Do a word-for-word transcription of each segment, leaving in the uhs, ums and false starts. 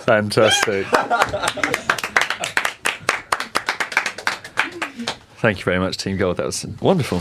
Fantastic. Thank you very much, Team Gold. That was wonderful.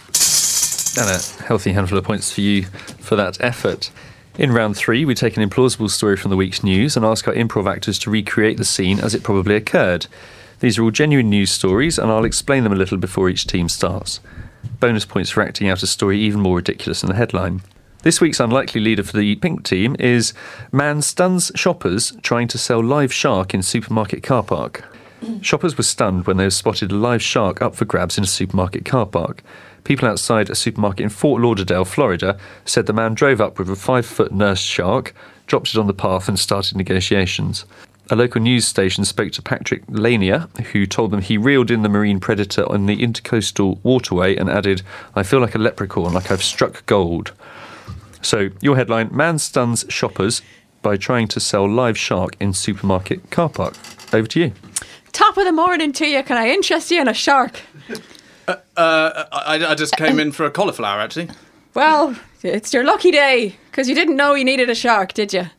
And a healthy handful of points for you for that effort. In round three, we take an implausible story from the week's news and ask our improv actors to recreate the scene as it probably occurred. These are all genuine news stories, and I'll explain them a little before each team starts. Bonus points for acting out a story even more ridiculous than the headline. This week's unlikely leader for the pink team is man stuns shoppers trying to sell live shark in supermarket car park. Shoppers were stunned when they spotted a live shark up for grabs in a supermarket car park. People outside a supermarket in Fort Lauderdale, Florida, said the man drove up with a five-foot nurse shark, dropped it on the path and started negotiations. A local news station spoke to Patrick Lanier, who told them he reeled in the marine predator on the intercoastal waterway and added, "I feel like a leprechaun, like I've struck gold." So, your headline, man stuns shoppers by trying to sell live shark in supermarket car park. Over to you. Top of the morning to you. Can I interest you in a shark? Uh, uh, I, I just came in for a cauliflower, actually. Well, it's your lucky day, because you didn't know you needed a shark, did you?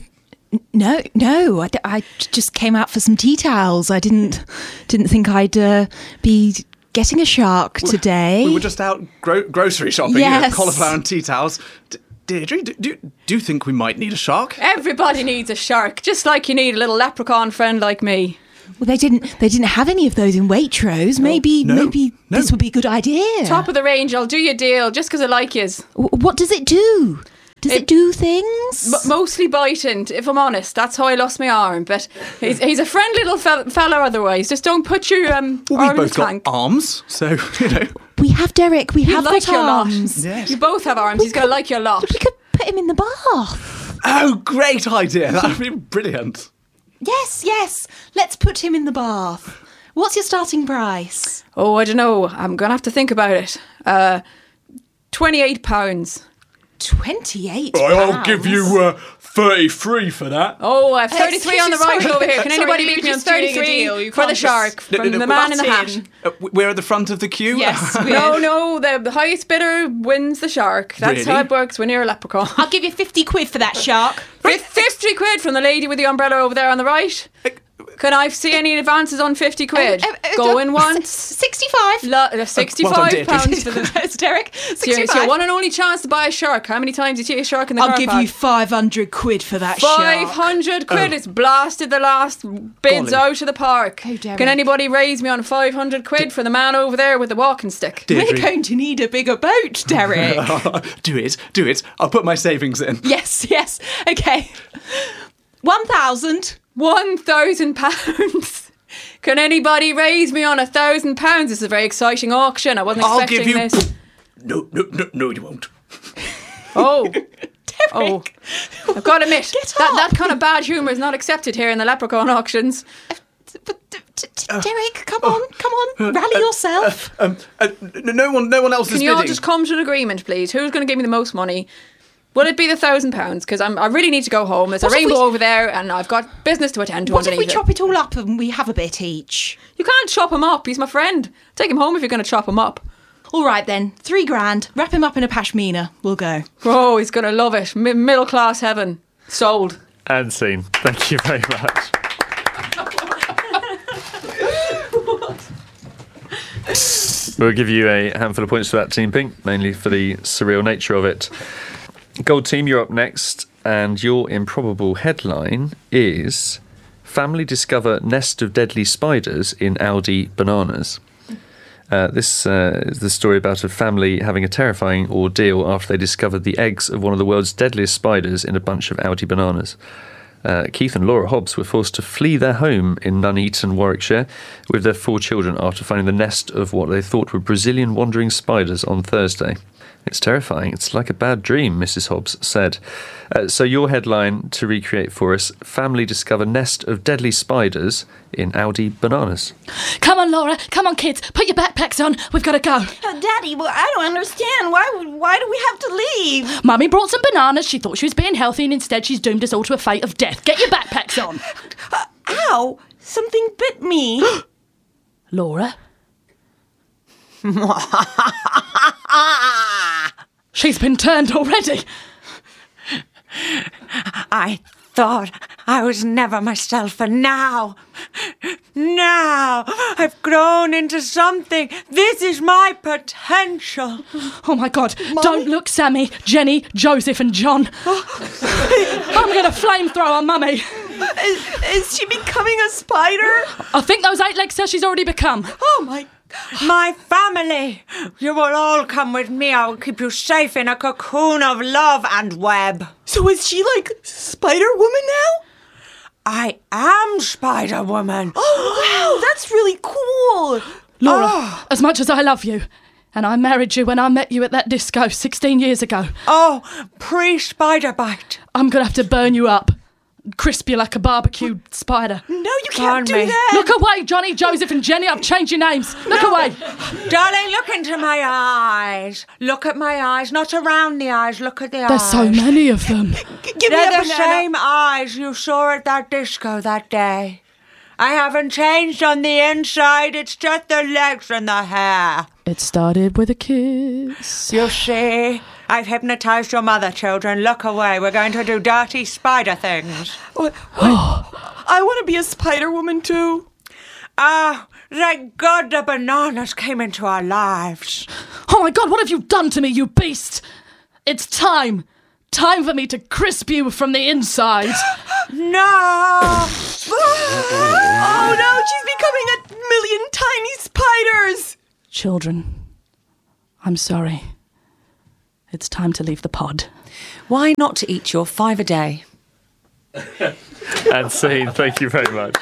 No, no, I, I just came out for some tea towels. I didn't didn't think I'd uh, be getting a shark today. We were just out gro- grocery shopping, Yes. you know, cauliflower and tea towels. D- Deirdre, do, do, do you think we might need a shark? Everybody needs a shark, just like you need a little leprechaun friend like me. Well, they didn't they didn't have any of those in Waitrose. Maybe no, maybe no. this would be a good idea. Top of the range, I'll do you a deal, just because I like yous. W- What does it do? Does it, It- do things? M- mostly biting, if I'm honest. That's how I lost my arm. But he's, he's a friendly little fel- fella otherwise. Just don't put your um, Well, arm we've in the both got tank. arms, so, you know. We have Derek. We You have like got your lot. arms. Yes. You both have arms. He's going to like you a lot. We could put him in the bath. Oh, great idea. That would be brilliant. Yes, yes. Let's put him in the bath. What's your starting price? Oh, I don't know. I'm going to have to think about it. Uh, twenty-eight pounds. Twenty-eight. I'll give you uh, thirty-three for that. Oh, I have thirty-three on the right sorry. over here. Can Sorry, anybody you're beat me on just doing a thirty-three deal. You for the can't shark No, from no, no, the man in the butt hat? Uh, we're at the front of the queue? Yes, we No, no, the, the highest bidder wins the shark. That's Really? how it works when you're a leprechaun. I'll give you fifty quid for that shark. Fif- fifty quid from the lady with the umbrella over there on the right. Can I see any advances on fifty quid? Uh, uh, uh, Going uh, once. Sixty-five. Lo- uh, sixty-five Deirdre. pounds for the... It's Derek. It's your, it's your one and only chance to buy a shark. How many times did you see a shark in the I'll car give park? you five hundred quid for that Five shark. hundred quid. Oh. It's blasted the last bids Golly. out of the park. Oh, Derek. Can anybody raise me on five hundred quid for the man over there with the walking stick? Deirdre. We're going to need a bigger boat, Derek. do it, do it. I'll put my savings in. Yes, yes. Okay. One thousand. One thousand pounds. Can anybody raise me on a thousand pounds? This is a very exciting auction. I wasn't I'll expecting give you... this. No, no, no, no, you won't. Oh, Derek. oh! I've got to admit Get that up. that kind of bad humour is not accepted here in the leprechaun auctions. But, d- d- d- Derek, come on, come on, rally yourself. Um, uh, n- no one, no one else Can is you all bidding. just come to an agreement, please? Who's going to give me the most money? Will it be the thousand pounds? Because I'm I really need to go home. There's a What if rainbow we- over there, and I've got business to attend to What if underneath we it. chop it all up and we have a bit each? You can't chop him up. He's my friend. Take him home if you're going to chop him up. All right then, three grand. Wrap him up in a pashmina. We'll go. Oh, he's going to love it. Mi middle class heaven. Sold. And scene. Thank you very much. We'll give you a handful of points for that, Team Pink, mainly for the surreal nature of it. Gold Team, you're up next, and your improbable headline is Family Discover Nest of Deadly Spiders in Aldi Bananas. Uh, this uh, is the story about a family having a terrifying ordeal after they discovered the eggs of one of the world's deadliest spiders in a bunch of Aldi Bananas. Uh, Keith and Laura Hobbs were forced to flee their home in Nuneaton, Warwickshire, with their four children after finding the nest of what they thought were Brazilian wandering spiders on Thursday. It's terrifying. It's like a bad dream, Missus Hobbs said. Uh, so your headline to recreate for us, Family Discover Nest of Deadly Spiders in Aldi Bananas. Come on, Laura. Come on, kids. Put your backpacks on. We've got to go. Uh, Daddy, well, I don't understand. Why would, why do we have to leave? Mummy brought some bananas. She thought she was being healthy, and instead she's doomed us all to a fate of death. Get your backpacks on. Uh, ow! Something bit me. Laura? She's been turned already. I thought I was never myself, and now, now I've grown into something. This is my potential. Oh my God, don't look, Sammy, Jenny, Joseph and John. I'm going to flamethrower Mummy. Is, is she becoming a spider? I think those eight legs says she's already become. Oh my... My family, you will all come with me. I will keep you safe in a cocoon of love and web. So is she like Spider-Woman now? I am Spider-Woman. Oh, wow, that's really cool. Laura, Oh. as much as I love you, and I married you when I met you at that disco sixteen years ago, Oh, pre-spider bite. I'm going to have to burn you up. Crisp you like a barbecued spider. No, you Pardon can't do me. that. Look away, Johnny, Joseph and Jenny. I've changed your names. Look away. Darling, look into my eyes. Look at my eyes, not around the eyes. Look at the eyes. There's so many of them. G- give me They're a the banana. same eyes you saw at that disco that day. I haven't changed on the inside. It's just the legs and the hair. It started with a kiss. You see, I've hypnotised your mother, children. Look away. We're going to do dirty spider things. What- what? I want to be a Spider-Woman too. Ah, thank God the bananas came into our lives. Oh my God, what have you done to me, you beast? It's time. Time for me to crisp you from the inside. No! Oh no, she's becoming a million tiny spiders. Children, I'm sorry. It's time to leave the pod. Why not to eat your five a day? And scene. Thank you very much.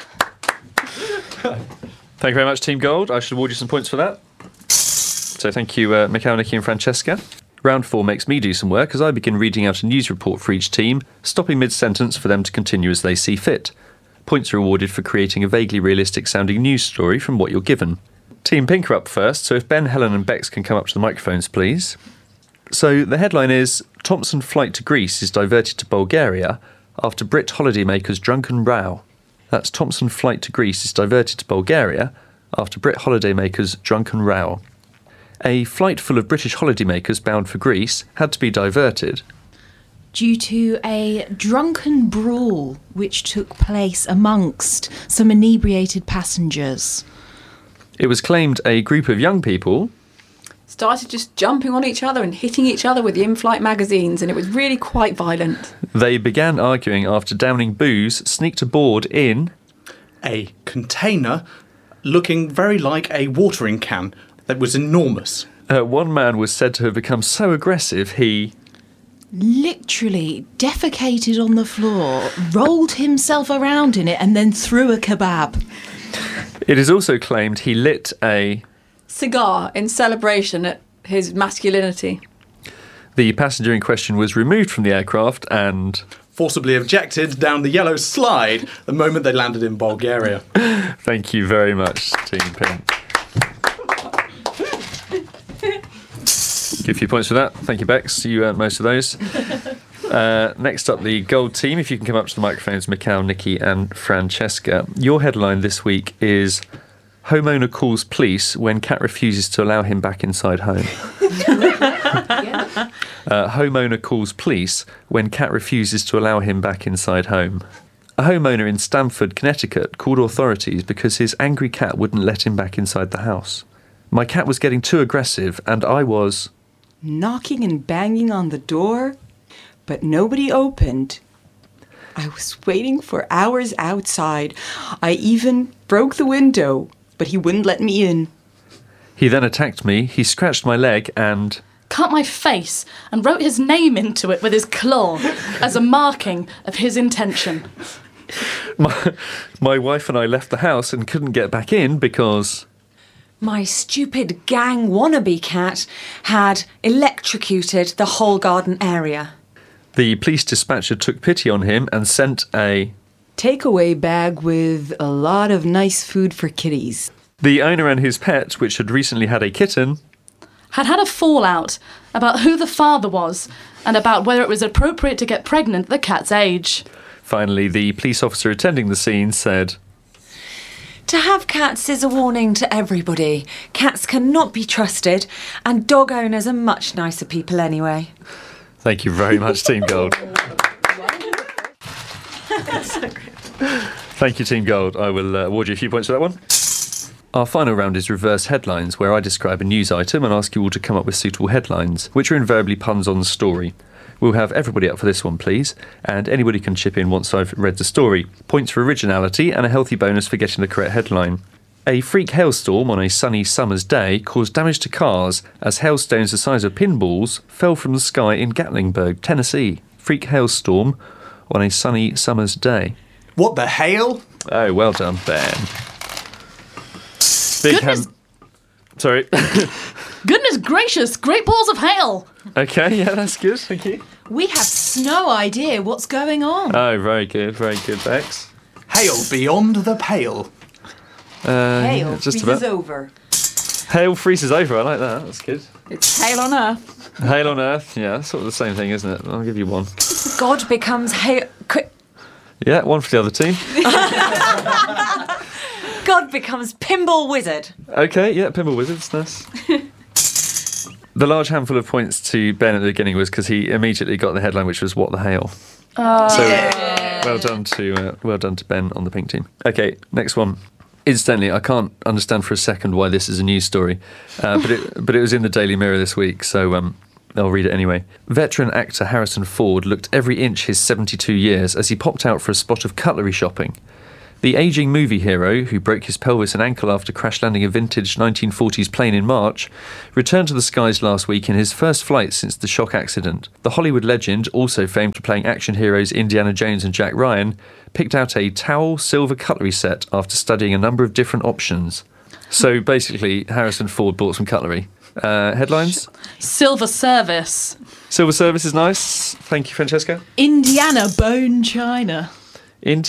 Thank you very much, Team Gold. I should award you some points for that. So thank you, uh, Mikhail, Nikki and Francesca. Round four makes me do some work as I begin reading out a news report for each team, stopping mid-sentence for them to continue as they see fit. Points are awarded for creating a vaguely realistic-sounding news story from what you're given. Team Pink are up first, so if Ben, Helen and Bex can come up to the microphones, please. So the headline is, Thompson flight to Greece is diverted to Bulgaria after Brit holidaymakers' drunken row. That's Thompson flight to Greece is diverted to Bulgaria after Brit holidaymakers' drunken row. A flight full of British holidaymakers bound for Greece had to be diverted. Due to a drunken brawl which took place amongst some inebriated passengers. It was claimed a group of young people Started just jumping on each other and hitting each other with the in-flight magazines, and it was really quite violent. They began arguing after downing booze, sneaked aboard in... A container looking very like a watering can that was enormous. Uh, one man was said to have become so aggressive he... Literally defecated on the floor, rolled himself around in it and then threw a kebab. It is also claimed he lit a... Cigar in celebration at his masculinity. The passenger in question was removed from the aircraft and... Forcibly ejected down the yellow slide the moment they landed in Bulgaria. Thank you very much, Team Pink. Give a few points for that. Thank you, Bex. You earned most of those. Uh, next up, the gold team. If you can come up to the microphones, Mikhail, Nikki and Francesca. Your headline this week is... Homeowner calls police when cat refuses to allow him back inside home. uh, homeowner calls police when cat refuses to allow him back inside home. A homeowner in Stamford, Connecticut called authorities because his angry cat wouldn't let him back inside the house. My cat was getting too aggressive and I was... Knocking and banging on the door, but nobody opened. I was waiting for hours outside. I even broke the window, but he wouldn't let me in. He then attacked me, he scratched my leg and... Cut my face and wrote his name into it with his claw as a marking of his intention. My, my wife and I left the house and couldn't get back in because... My stupid gang wannabe cat had electrocuted the whole garden area. The police dispatcher took pity on him and sent a... Takeaway bag with a lot of nice food for kitties. The owner and his pet, which had recently had a kitten... Had had a fallout about who the father was and about whether it was appropriate to get pregnant at the cat's age. Finally, the police officer attending the scene said... To have cats is a warning to everybody. Cats cannot be trusted, and dog owners are much nicer people anyway. Thank you very much, Team Gold. Thank you, Team Gold. I will uh, award you a few points for that one. Our final round is reverse headlines, where I describe a news item and ask you all to come up with suitable headlines, which are invariably puns on the story. We'll have everybody up for this one, please, and anybody can chip in once I've read the story. Points for originality and a healthy bonus for getting the correct headline. A freak hailstorm on a sunny summer's day caused damage to cars as hailstones the size of pinballs fell from the sky in Gatlinburg, Tennessee. Freak hailstorm on a sunny summer's day. What the hail? Oh, well done, Ben. Big Goodness. hand. Sorry. Goodness gracious, great balls of hail! Okay, yeah, that's good. Thank you. We have no idea what's going on. Oh, very good, very good, Bex. Hail beyond the pale. Uh, Hail yeah, just freezes about. over. Hail freezes over. I like that. That's good. It's hail on earth. Hail on earth. Yeah, that's sort of the same thing, isn't it? I'll give you one. God becomes hail. qu- Yeah, one for the other team. God becomes pinball wizard. Okay, yeah, Pinball Wizards, nice. The large handful of points to Ben at the beginning was because he immediately got the headline, which was "What the hail." Oh. So well done to uh, well done to Ben on the pink team. Okay, next one. Incidentally, I can't understand for a second why this is a news story, uh, but it but it was in the Daily Mirror this week, so um, I'll read it anyway. Veteran actor Harrison Ford looked every inch his seventy-two years as he popped out for a spot of cutlery shopping. The ageing movie hero, who broke his pelvis and ankle after crash landing a vintage nineteen forties plane in March, returned to the skies last week in his first flight since the shock accident. The Hollywood legend, also famed for playing action heroes Indiana Jones and Jack Ryan, picked out a towel silver cutlery set after studying a number of different options. So basically, Harrison Ford bought some cutlery. Uh, headlines? Silver service. Silver service is nice. Thank you, Francesca. Indiana bone china. India.